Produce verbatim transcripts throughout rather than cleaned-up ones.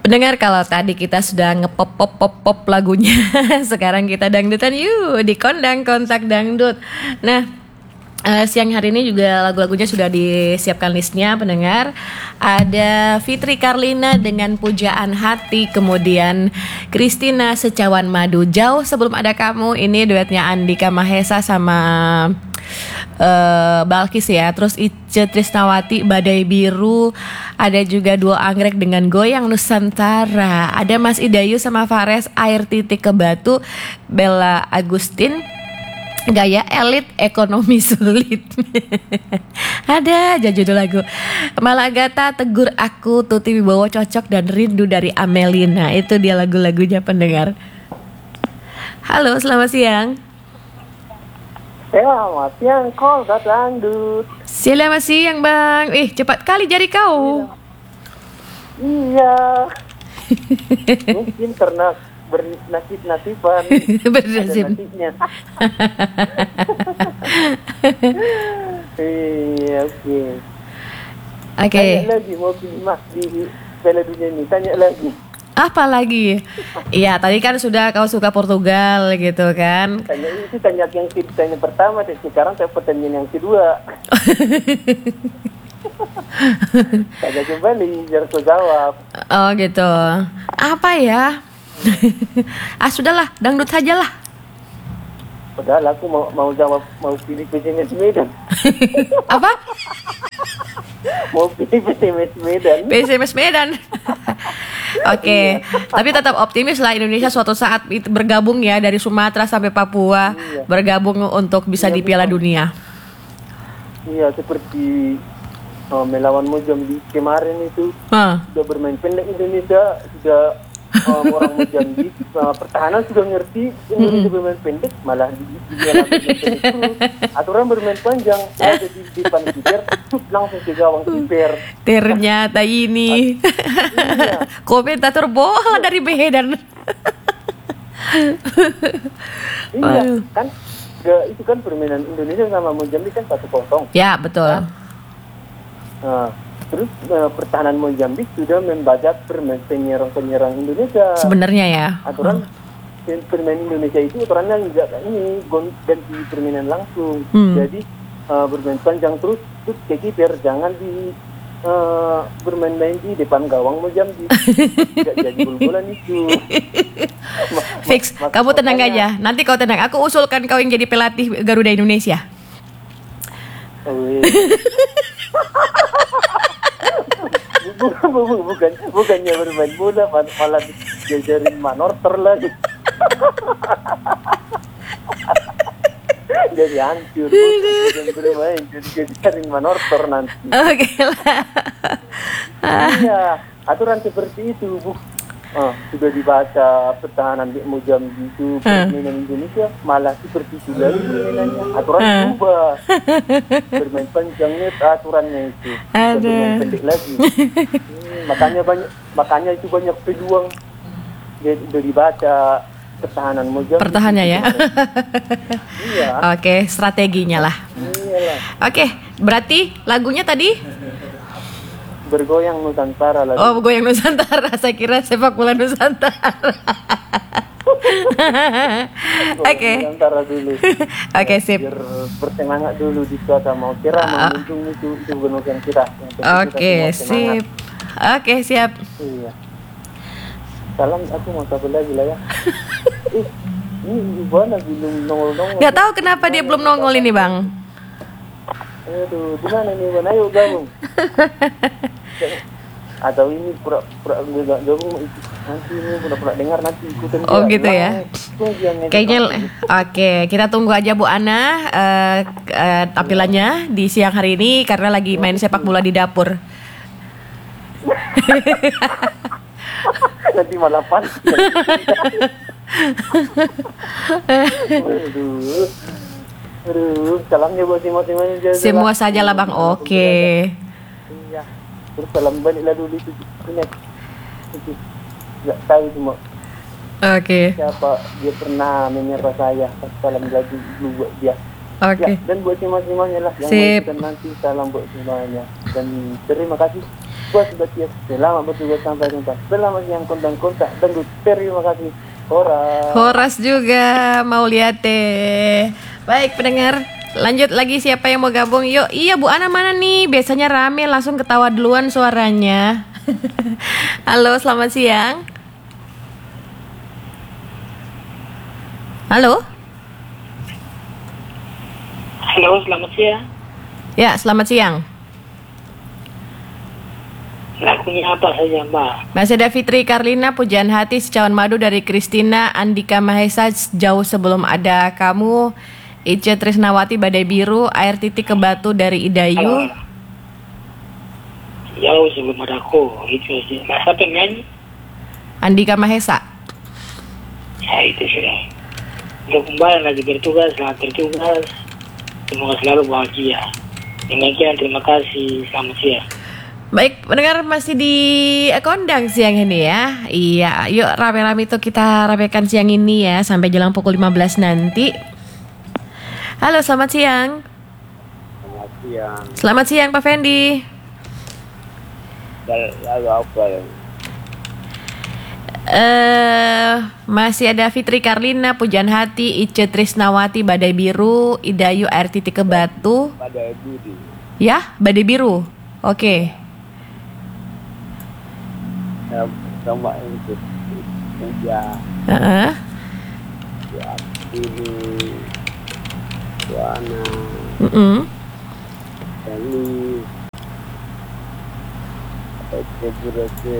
Pendengar, kalau tadi kita sudah ngepop pop pop pop lagunya, sekarang kita dangdutan yuk di Kondang Kontak Dangdut. Nah, uh, siang hari ini juga lagu-lagunya sudah disiapkan listnya, pendengar. Ada Fitri Karlina dengan Pujaan Hati, kemudian Christina Secawan Madu, Jauh Sebelum Ada Kamu. Ini duetnya Andika Mahesa sama uh, Balkis ya. Terus Ice Trisnawati, Badai Biru. Ada juga Duo Anggrek dengan Goyang Nusantara. Ada Mas Idayu sama Fares, Air Titik ke Batu. Bella Agustin, Gaya Elit Ekonomi Sulit. Ada aja judul lagu. Malagata, Tegur Aku, Tuti Wibowo, Cocok, dan Rindu dari Amelina. Itu dia lagu-lagunya, pendengar. Halo, selamat siang. Selamat siang, Kolgat Dangdut. Selamat siang, Bang. Ih, cepat kali jari kau. Iya. Mungkin karena bernasib-nasiban. Bernasib. Ada nasibnya. Iya, oke. Oke. Tanya lagi, mau pilih mas di Piala Dunia ini. Tanya lagi. Apa lagi? Iya, tadi kan sudah kau suka Portugal gitu kan. Tanya itu tanya yang tanya pertama, dan sekarang saya pertanyaan yang kedua. Tanya kembali, biar aku jawab. Oh gitu. Apa ya? Ah sudahlah, dangdut sajalah. Padahal aku mau mau jawab, mau pilih P S M S Medan. Apa? Mau pilih P S M S Medan. P S M S Medan. Oke, okay. Tapi tetap optimis lah, Indonesia suatu saat bergabung ya, dari Sumatera sampai Papua, iya. Bergabung untuk bisa iya, di Piala Dunia. Iya, seperti uh, melawan Mozambik kemarin itu, huh? Sudah bermain pendek Indonesia, sudah uh, orang Mozambik uh, pertahanan sudah ngerti Indonesia mm-hmm. bermain pendek, malah di Piala Dunia aturan bermain panjang, ada di depan kiper, langsung ke gawang kiper. Ternyata ini iya. Komentator bola dari Medan. Iya kan, ya, itu kan permainan Indonesia sama Mozambik kan satu kosong. Ya betul. Nah, terus uh, pertahanan Mozambik sudah membajak permain penyerang-penyerang Indonesia. Sebenarnya ya. Aturan hmm. permainan Indonesia itu aturannya juga ini ganti permainan langsung. Hmm. Jadi uh, bermain panjang terus, terus ke kiper, jangan di Uh, bermain-main di depan gawang Mozambik. Tidak jadi gol-golan itu. Fix, ma- kamu tenang makanya, aja. Nanti kau tenang, aku usulkan kau yang jadi pelatih Garuda Indonesia. bukan, bukan, bukannya bermain bola, malah diajarin manortor lagi. Jadi hancur, bukan bermain, jadi jadi sering manortor nanti. Oke lah. Iya, aturan seperti itu, Bu. Oh, sudah dibaca pertahanan di Mozambik itu, permainan Indonesia malah seperti itu lagi permainannya. Aturan berubah, bermain panjangnya aturannya itu, bermain pendek lagi. Hmm, makanya banyak, makanya itu banyak peluang. Dia sudah dibaca pertahanan Mozambik. Pertahannya ya. Iya. Oke, strateginya lah. Iyalah. Oke, berarti lagunya tadi Bergoyang Nusantara lagi. Oh, Bergoyang Nusantara. Saya kira Sepak Bola Nusantara. Oke. Nusantara dulu. Oke, okay, sip. Biar bersemangat dulu di kota mau kira uh, mengunjung itu itu gunung yang kira. Oke, okay, sip. Oke, okay, siap. Iya. Salam, aku mau satu lagi lah ya. Ih, ini gimana belum nongol-nongol. Gak tahu kenapa dia belum nongol ini, Bang. Aduh, gimana nih, Bang? Ayo gabung. Atau ini pura-pura enggak gabung, nanti ini pura-pura dengar, nanti ikutin. Oh gitu ya. Kayaknya oke, okay, kita tunggu aja Bu Ana uh, uh, tampilannya di siang hari ini karena lagi main sepak bola di dapur. Nanti malah panas. Aduh. Aduh, salamnya buat masing-masing aja. Semua saja lah Bang, oke. Okay. Iya. Terus salam baliklah dulu itu. Ingat. Itu. Enggak tahu cuma. Oke. Okay. Siapa dia pernah menyapa saya. Salam lagi dulu buat dia. Oke. Okay. Ya, dan buat masing-masing lah yang Sip. nanti salam buat semuanya. Dan terima kasih. Bos Batias, selamat bertugas sampai tuntas. Selamat siang kontak-kontak dangdut. Terima kasih. Horas. Horas juga mau lihat deh. Baik pendengar, lanjut lagi siapa yang mau gabung? Yuk, iya Bu Ana mana nih? Biasanya rame langsung ketawa duluan suaranya. Halo, selamat siang. Halo. Halo, selamat siang. Ya, selamat siang. Lagunya apa saja, Mbak? Masih ada Fitri Karlina, Pujaan Hati, Secawan Madu dari Kristina, Andika Mahesa, Jauh Sebelum Ada Kamu, Ice Trisnawati, Badai Biru, Air Titik ke Batu dari Idayu. Halo. Jauh Sebelum Ada Aku, itu aja. Mas, siapa yang nyanyi? Andika Mahesa. Ya, itu sudah. Untuk Mbak yang lagi bertugas, selamat bertugas. Semoga selalu bahagia. Demikian, terima kasih. Selamat siang. Baik, pendengar masih di kondang siang ini ya. Iya, yuk rame-rame itu kita ramekan siang ini ya sampai jelang pukul lima belas nanti. Halo, selamat siang. Selamat siang. Selamat siang Pak Fendi. Lalu apa ya? Eh, masih ada Fitri Karlina, Pujaan Hati, Ice Trisnawati, Badai Biru, Idayu, Air Titik ke Batu. Badai Biru. Ya, Badai Biru. Oke. Sama itu kerja Heeh. ya ini Wana Mm-mm. ini itu berarti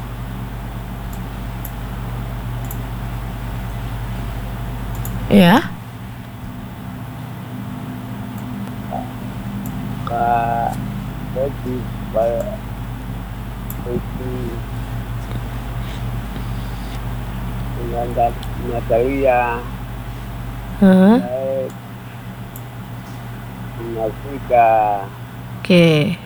Ya. Pak Bagi Pak itu dengan Natalia Heeh. baik Afrika. Oke.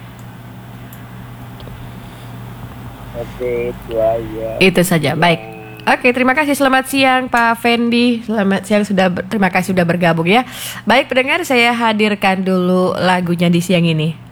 Oke, itu aja. Itu saja. Baik. Oke, terima kasih. Selamat siang Pak Fendi. Selamat siang sudah ber- terima kasih sudah bergabung ya. Baik pendengar, saya hadirkan dulu lagunya di siang ini.